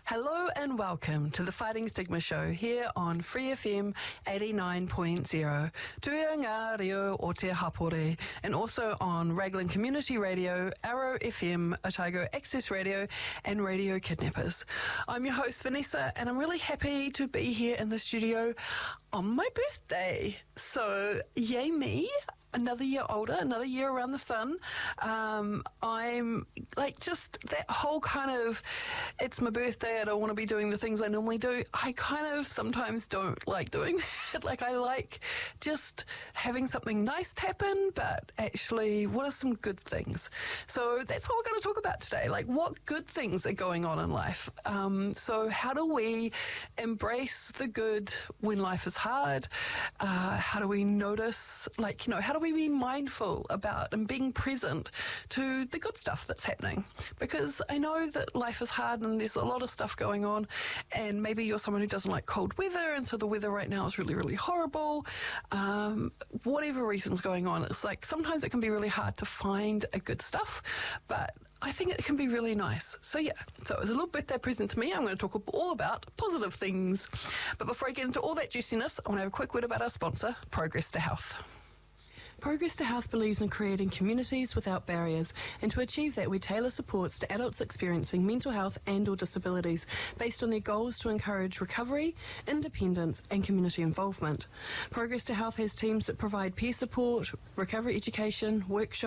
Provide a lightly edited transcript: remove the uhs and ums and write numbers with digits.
Hello and welcome to the Fighting Stigma Show here on Free FM 89.0, Tuia Ngā Reo o Te Hapore, and also on Raglan Community Radio, Arrow FM, Otago Access Radio, and Radio Kidnappers. I'm your host Vanessa, and I'm really happy to be here in the studio on my birthday. So, yay me. Another year older, another year around the sun. I'm like just that whole kind of, it's my birthday, I don't want to be doing the things I normally do. I kind of sometimes don't like doing that. Like I like just having something nice happen, but actually what are some good things? So that's what we're going to talk about today. Like what good things are going on in life? So how do we embrace the good when life is hard? How do we notice, like, how do we be mindful about and being present to the good stuff that's happening? Because I know that life is hard and there's a lot of stuff going on, and maybe you're someone who doesn't like cold weather, and so the weather right now is really, really horrible. Whatever reason's going on, it's like sometimes it can be really hard to find a good stuff, but I think it can be really nice. So as a little birthday present to me, I'm going to talk all about positive things. But before I get into all that juiciness, I want to have a quick word about our sponsor, Progress to Health. Progress to Health believes in creating communities without barriers, and to achieve that we tailor supports to adults experiencing mental health and or disabilities based on their goals to encourage recovery, independence and community involvement. Progress to Health has teams that provide peer support, recovery education, workshops,